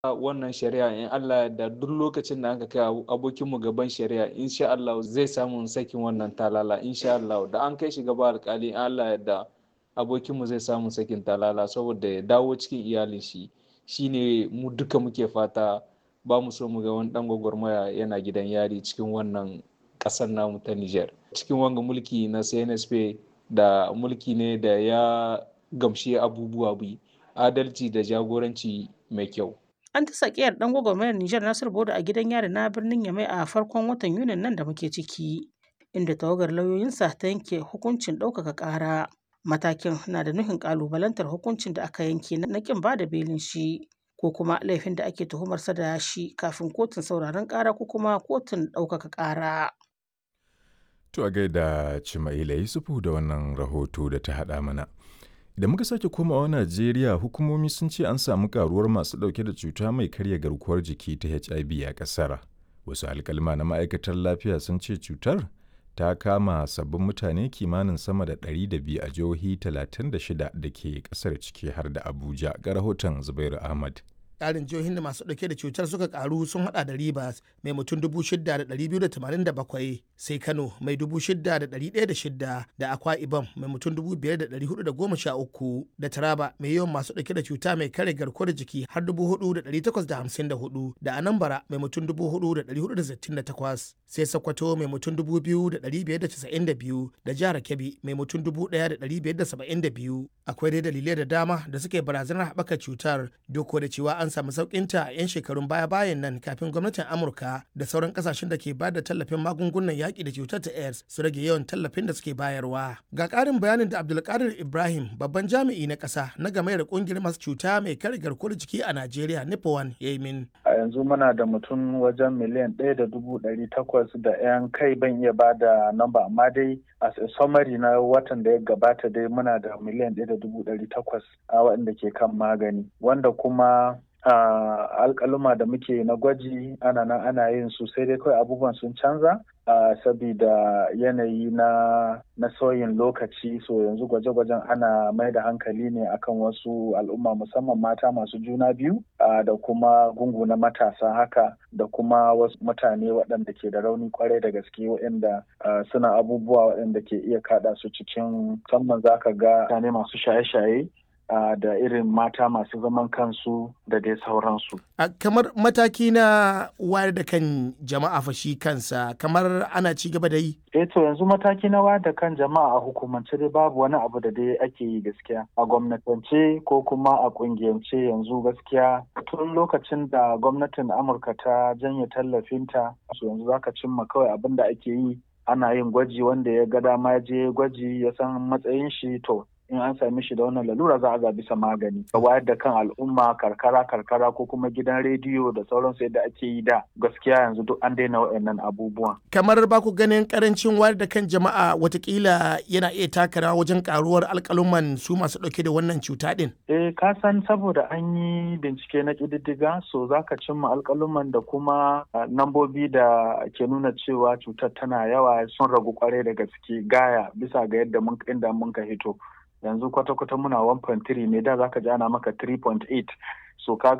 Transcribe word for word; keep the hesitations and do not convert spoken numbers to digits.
wannan shari'a in Allah da duk lokacin da aka kai abokinmu gaban shari'a insha Allah zai samu sakin wannan talala insha Allah da an kai shi gaba alƙali in Allah da abokinmu zai samu sakin talala saboda ya dawo cikin iyalin shi shine mu duka muke fata. Ba mu so mu ga wani dan gwagwarmaya yana gidan yari cikin wannan ƙasar namu ta Niger. Cikin wanga mulki na C N S P da mulki ne da ya gamshi abubuwa bi adalci da jagoranci mai kyau. An ta sakiyar ɗan gwagwarmayar Nijar Nasiru Bodo a gidan yari na birnin Yamai a farkon watan Yunin nan da muke ciki, inda tawagar lauyoyinsa ta yanke hukuncin ɗaukaka ƙara. Matakin na da nufin ƙalubalantar hukuncin da aka yanke na ƙin ba da belin shi ko kuma laifin da ake tuhumarsa da shi kafin kotun sauraron ƙara ko kuma kotun ɗaukaka ƙara. To a gaida Cimaila Yusufu da wannan rahoto da ta haɗa mana. Da muka sake komawa Najeriya, hukumomi sun ce an samu karuwar masu ɗauke da cuta mai karya garkuwar jiki ta H I V a ƙasar. Wasu alƙalma na ma'aikatar lafiya sun ce cutar ta kama sabbin mutane kimanin sama da ɗari da biyu a jihohi talatin da shida da ke ƙasar ciki har da Abuja, ga rahoton Zubairu Ahmad. Ƙarin jihohin da masu ɗauke da cutar suka karu sun hada da Rivers mai mutum dubu shida da ɗari biyu da tamanin da bakwai, sai Kano mai dubu shida da ɗari ɗaya da shida, da Akwa Ibom mai mutum dubu biyar da ɗari hudu da goma sha uku, da Taraba mai yawan masu ɗauke da cuta mai kare garkuwar jiki har dubu hudu da ɗari takwas da hamsin da hudu, da Anambra mai mutum dubu hudu da ɗari hudu da sittin da takwas, sai Sokoto mai mutum dubu biyu da ɗari biyar da casa'in da biyu, da Jihar Kebbi mai mutum dubu ɗaya da ɗari biyar da saba'in da biyu. Akwai dai dalilai da dama da suke barazanar haɓaka cutar, duk da cewa an samu sauƙinta a 'yan shekarun baya-bayan nan kafin gwamnatin Amurka da sauran kasashen da ke ba da tallafin magungunan yaƙi da cutar ta AIDS su rage yawan tallafin da suke bayarwa. Ga ƙarin bayanin da Abdulkadir Ibrahim, babban jami'i na ƙasa na gamayar ƙungiyar masu cuta mai kare garkuwar jiki a Najeriya NIPOWAN ya yi min. A yanzu muna da mutum wajen miliyan ɗaya da dubu ɗari takwas da 'yan kai ban iya ba da namba, amma dai as a summary na watan da ya gabata dai muna da miliyan ɗaya da dubu ɗari takwas a waɗanda ke kan magani, wanda kuma Uh, alƙaluma da muke na gwaji ana nan ana yin su, sai dai kawai abubuwan sun canza uh, sabida yanayi na na sauyin lokaci. So yanzu gwaje-gwajen ana mai da hankali ne akan wasu al'umma, musamman mata masu juna biyu uh, da kuma gungu na matasa haka, da kuma wasu mutane waɗanda ke da rauni kwarai da gaske waɗanda uh, suna abubuwa waɗanda ke iya kaɗa su cikin, musamman zaka ga mutane masu shaye-shaye Uh, da irin mata masu zaman kansu da dai sauransu. Uh, kamar mataki na wayar da kan jama'a fa shi kansa, kamar ana ci gaba da yi? Eh to yanzu mataki na wayar da kan jama'a a hukumance dai babu wani abu da dai ake yi gaskiya. A gwamnatance ko kuma a kungiyance yanzu gaskiya tun lokacin da gwamnatin Amurka ta janye tallafinta, so yanzu zaka cimma kawai abin da ake yi, ana yin gwaji, wanda ya ga dama je gwaji ya san matsayin shi, to in an sami shi da wannan lalura za a ga bisa magani. A wayar da kan al'umma karkara karkara ko kuma gidan rediyo da sauransu yadda ake yi da, gaskiya yanzu duk an daina waɗannan abubuwan. Kamar ba ku ganin karancin wayar da kan jama'a watakila yana iya taka rawa wajen karuwar alƙaluman su masu ɗauke da wannan cuta ɗin? Eh ka san saboda an yi bincike na ƙididdiga, so za ka cimma alƙaluman da kuma nambobi da ke nuna cewa cutar tana yawa sun ragu kwarai da gaske gaya bisa ga yadda mun inda mun ka hito. Yanzu kwata-kwata muna one point three ne, da zaka ji ana maka three point eight, so kaga